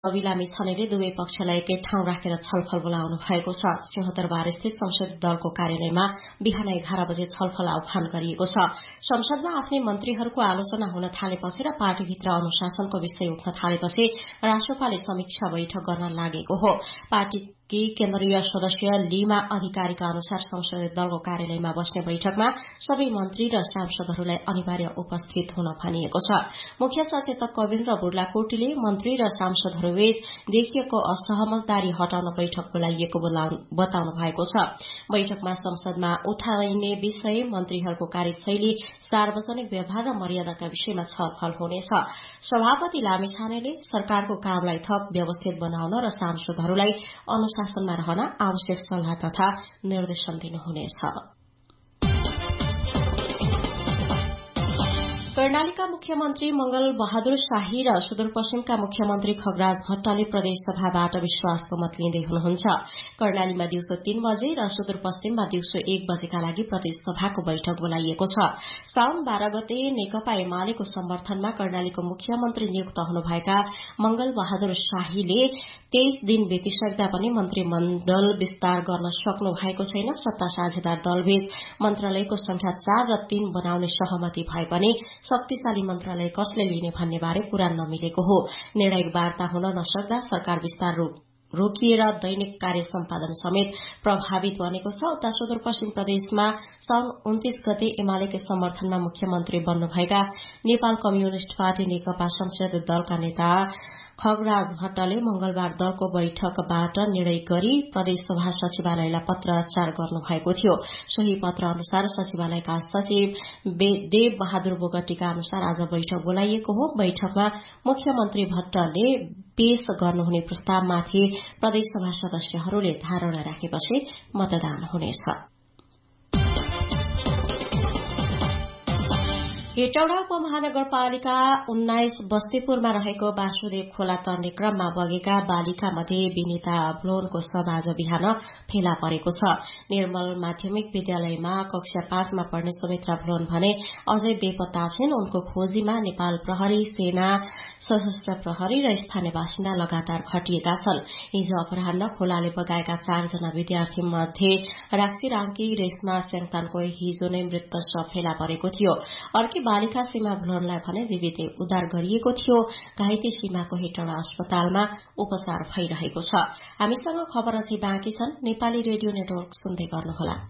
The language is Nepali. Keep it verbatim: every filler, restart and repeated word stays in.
बिरामी छानेले दुवै पक्षलाई एकै ठाउँ राखेर छलफल बोलाउनु भएको छ। सिंहदरबारस्थित संसदीय दलको कार्यालयमा बिहान एघार बजे छलफल आह्वान गरिएको छ। संसदमा आफ्नै मन्त्रीहरूको आलोचना हुन थालेपछि र पार्टीभित्र अनुशासनको विषय उठ्न थालेपछि राष्ट्रपाले समीक्षा बैठक गर्न लागेको हो। पार्टीकी केन्द्रीय सदस्य लीमा अधिकारीका अनुसार संसदीय दलको कार्यालयमा बस्ने बैठकमा सबै मन्त्री र सांसदहरूलाई अनिवार्य उपस्थित हुन भनिएको छ। मुख्य सचेतक कविन्द्र बुर्लाकोटीले मन्त्री र सांसदहरूबीच देखिएको असहमतदारी हटाउन बैठक बोलाइएको बताउनु भएको छ। बैठकमा संसदमा उठाइने विषय, मन्त्रीहरूको कार्यशैली, सार्वजनिक व्यवहार र मर्यादाका विषयमा छलफल हुनेछ। सभापति लामिछानेले सरकारको कामलाई थप व्यवस्थित बनाउन र सांसदहरूलाई अनुशासनमा रहन आवश्यक सल्लाह तथा निर्देशन दिनुहुनेछ। कर्णालीका मुख्यमन्त्री मंगल बहादुर शाही र सुदूरपश्चिमका मुख्यमन्त्री खगराज भट्टले प्रदेशसभाबाट विश्वासको मत लिँदै हुनुहुन्छ। कर्णालीमा दिउँसो तीन बजे र सुदूरपश्चिममा दिउँसो एक बजेका लागि प्रदेशसभाको बैठक बोलाइएको छ। साउन बाह्र गते नेकपा एमालेको समर्थनमा कर्णालीको मुख्यमन्त्री नियुक्त हुनुभएका मंगल बहादुर शाहीले तेइस दिन बितिसक्दा पनि मन्त्रीमण्डल विस्तार गर्न सक्नु भएको छैन। सत्ता साझेदार दलबीच मन्त्रालयको संख्या चार र तीन बनाउने सहमति भए पनि शक्तिशाली मन्त्रालय कसले लिने भन्ने बारे कुरा नमिलेको हो। निर्णायक वार्ता हुन नसक्दा सरकार विस्तार रोकिएर दैनिक कार्य सम्पादन समेत प्रभावित बनेको छ। उता सुदूरपश्चिम प्रदेशमा साउन उन्तीस गते एमालेकै समर्थनमा मुख्यमन्त्री बन्नुभएका नेपाल कम्युनिष्ट पार्टी नेकपा संसदीय दलका नेता खगराज भट्टले मंगलबार दलको बैठकबाट निर्णय गरी प्रदेशसभा सचिवालयलाई पत्राचार गर्नुभएको थियो। सोही पत्र अनुसार सचिवालयका सचिव देव बहादुर बोगटीका अनुसार आज बैठक बोलाइएको हो। बैठकमा मुख्यमन्त्री भट्टले पेश गर्नुहुने प्रस्तावमाथि प्रदेशसभा सदस्यहरूले धारणा राखेपछि मतदान हुनेछ। हेटौडा उपमहानगरपालिका उन्नाइस बस्तीपुरमा रहेको वासुदेव खोला तर्ने क्रममा बगेका बालिका मध्ये विनिता भ्लोनको शव आज बिहान फेला परेको छ। निर्मल माध्यमिक विद्यालयमा कक्षा पाँचमा पढ्ने सुमित्रा भ्लोन भने अझै बेपत्ता छिन्। उनको खोजीमा नेपाल प्रहरी, सेना, सशस्त्र प्रहरी र स्थानीय बासिन्दा लगातार खटिएका छन्। हिजो अपराह्न खोलाले बगाएका चारजना विद्यार्थी मध्ये राक्सी राङ्की रेशमा स्याङतानको हिजो नै मृत शव फेला परेको थियो। अर्की बालिका सीमा भ्लोनलाई भने जीवितै उद्धार गरिएको थियो। घाइते सीमाको हेटौडा अस्पतालमा उपचार भइरहेको छ। हामीसँग खबर अझै बाँकी छन्। नेपाली रेडियो नेटवर्क सुन्दै गर्नुहोला।